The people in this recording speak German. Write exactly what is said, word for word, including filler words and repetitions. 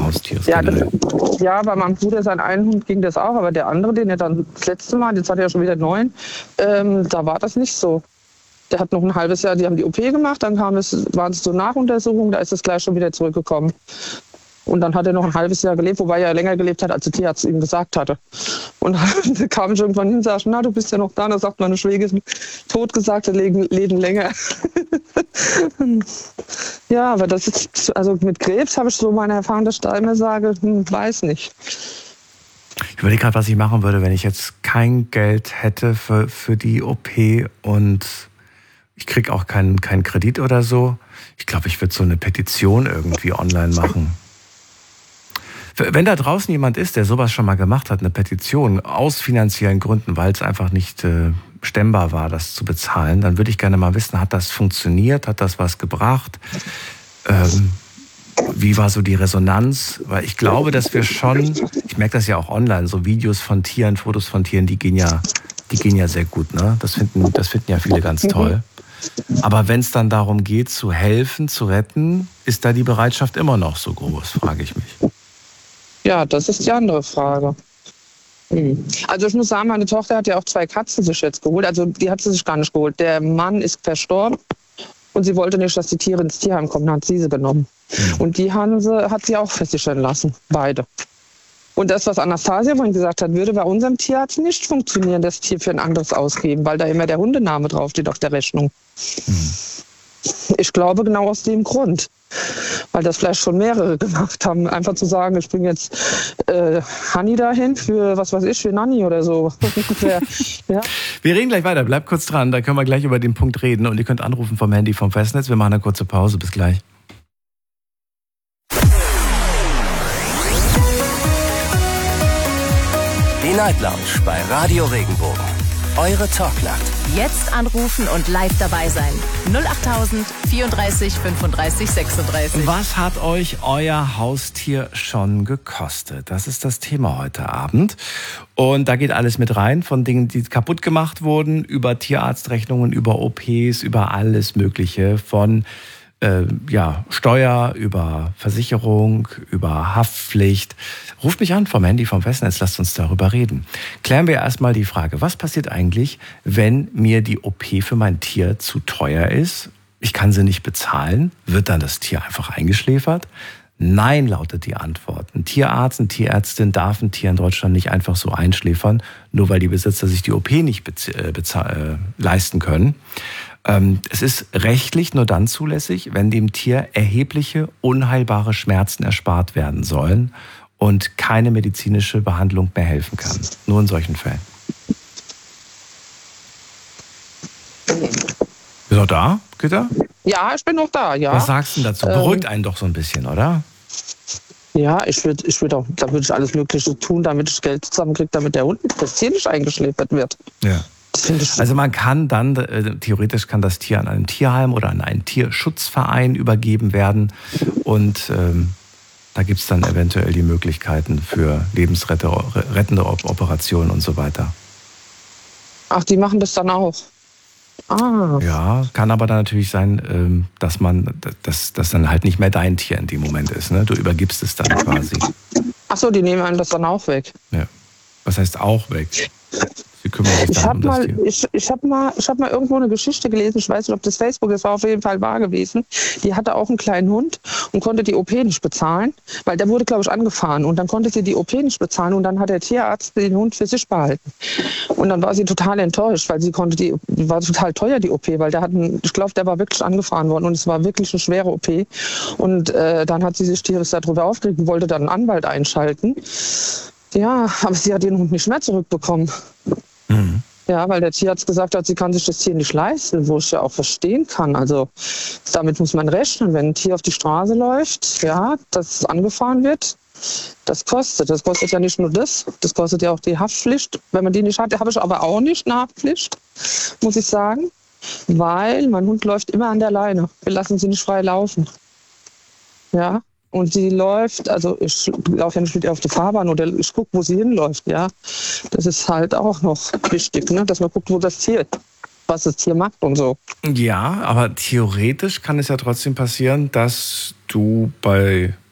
Haustiers ja, generell? Das, ja, bei meinem Bruder, sein einen Hund ging das auch, aber der andere, den er dann das letzte Mal, jetzt hat er ja schon wieder neun, ähm, da war das nicht so. Der hat noch ein halbes Jahr, die haben die O P gemacht, dann kam es, waren es so Nachuntersuchungen, da ist es gleich schon wieder zurückgekommen. Und dann hat er noch ein halbes Jahr gelebt, wobei er länger gelebt hat, als der Tierarzt ihm gesagt hatte. Und dann kam ich irgendwann hin und sagte, na, du bist ja noch da. Und dann sagt meine Schwägerin, totgesagte leben, leben länger. Ja, aber das ist, also mit Krebs habe ich so meine Erfahrung, dass ich da immer sage, hm, weiß nicht. Ich überlege gerade, was ich machen würde, wenn ich jetzt kein Geld hätte für, für die O P und ich kriege auch keinen keinen Kredit oder so. Ich glaube, ich würde so eine Petition irgendwie online machen. Wenn da draußen jemand ist, der sowas schon mal gemacht hat, eine Petition aus finanziellen Gründen, weil es einfach nicht äh, stemmbar war, das zu bezahlen, dann würde ich gerne mal wissen, hat das funktioniert, hat das was gebracht? Ähm, wie war so die Resonanz? Weil ich glaube, dass wir schon, ich merke das ja auch online, so Videos von Tieren, Fotos von Tieren, die gehen ja, die gehen ja sehr gut, ne? Das finden, das finden ja viele ganz toll. Aber wenn es dann darum geht, zu helfen, zu retten, ist da die Bereitschaft immer noch so groß, frage ich mich. Ja, das ist die andere Frage. Hm. Also ich muss sagen, meine Tochter hat ja auch zwei Katzen sich jetzt geholt. Also die hat sie sich gar nicht geholt. Der Mann ist verstorben und sie wollte nicht, dass die Tiere ins Tierheim kommen. Dann hat sie sie genommen. Mhm. Und die haben sie, hat sie auch versichern lassen, beide. Und das, was Anastasia vorhin gesagt hat, würde bei unserem Tierarzt nicht funktionieren, das Tier für ein anderes ausgeben, weil da immer der Hundename draufsteht auf der Rechnung. Mhm. Ich glaube genau aus dem Grund. Weil das vielleicht schon mehrere gemacht haben. Einfach zu sagen, ich bringe jetzt äh, Hanni dahin für, was weiß ich, für Nanni oder so. Ja. Wir reden gleich weiter. Bleibt kurz dran, da können wir gleich über den Punkt reden. Und ihr könnt anrufen vom Handy, vom Festnetz. Wir machen eine kurze Pause. Bis gleich. Die Night Lounge bei Radio Regenbogen. Eure Talknacht. Jetzt anrufen und live dabei sein. null acht vierunddreißig fünfunddreißig sechsunddreißig. Was hat euch euer Haustier schon gekostet? Das ist das Thema heute Abend. Und da geht alles mit rein, von Dingen, die kaputt gemacht wurden, über Tierarztrechnungen, über O Ps, über alles Mögliche, von äh, ja, Steuer, über Versicherung, über Haftpflicht. Ruft mich an vom Handy, vom Festnetz, lasst uns darüber reden. Klären wir erstmal die Frage, was passiert eigentlich, wenn mir die O P für mein Tier zu teuer ist? Ich kann sie nicht bezahlen. Wird dann das Tier einfach eingeschläfert? Nein, lautet die Antwort. Ein Tierarzt, eine Tierärztin darf ein Tier in Deutschland nicht einfach so einschläfern, nur weil die Besitzer sich die O P nicht bezahl- bezahl- äh, leisten können. Ähm, es ist rechtlich nur dann zulässig, wenn dem Tier erhebliche, unheilbare Schmerzen erspart werden sollen und keine medizinische Behandlung mehr helfen kann. Nur in solchen Fällen. Bist du noch da, Güter? Ja, ich bin noch da, ja. Was sagst du denn dazu? Beruhigt ähm, einen doch so ein bisschen, oder? Ja, ich würde ich würd auch, da würde ich alles Mögliche tun, damit ich Geld zusammenkriege, damit der Hund, das Tier nicht eingeschläfert wird. Ja. Also man kann dann, äh, theoretisch kann das Tier an einem Tierheim oder an einen Tierschutzverein übergeben werden und ähm, da gibt es dann eventuell die Möglichkeiten für lebensrettende Operationen und so weiter. Ach, die machen das dann auch? Ah. Ja, kann aber dann natürlich sein, dass man, dass das dann halt nicht mehr dein Tier in dem Moment ist. Ne? Du übergibst es dann quasi. Ach so, die nehmen einem das dann auch weg. Ja. Was heißt auch weg? Sie kümmern sich ich dann habe um das mal, Tier. ich, ich habe mal, ich habe mal irgendwo eine Geschichte gelesen. Ich weiß nicht, ob das Facebook ist, war auf jeden Fall wahr gewesen. Die hatte auch einen kleinen Hund und konnte die O P nicht bezahlen, weil der wurde, glaube ich, angefahren und dann konnte sie die O P nicht bezahlen und dann hat der Tierarzt den Hund für sich behalten. Und dann war sie total enttäuscht, weil sie konnte die, die war total teuer die O P, weil der hat, einen, ich glaube, der war wirklich angefahren worden und es war wirklich eine schwere O P. Und äh, dann hat sie sich tierisch darüber aufgeregt und wollte dann einen Anwalt einschalten. Ja, aber sie hat den Hund nicht mehr zurückbekommen. Mhm. Ja, weil der Tierarzt gesagt hat, sie kann sich das Tier nicht leisten, wo ich ja auch verstehen kann. Also damit muss man rechnen, wenn ein Tier auf die Straße läuft, ja, dass es angefahren wird, das kostet. Das kostet ja nicht nur das, das kostet ja auch die Haftpflicht. Wenn man die nicht hat, habe ich aber auch nicht eine Haftpflicht, muss ich sagen, weil mein Hund läuft immer an der Leine. Wir lassen sie nicht frei laufen. Ja. Und sie läuft, also ich laufe ja nicht mit ihr auf die Fahrbahn oder ich gucke, wo sie hinläuft, ja. Das ist halt auch noch wichtig, ne? Dass man guckt, wo das Tier, was das Tier macht und so. Ja, aber theoretisch kann es ja trotzdem passieren, dass du bei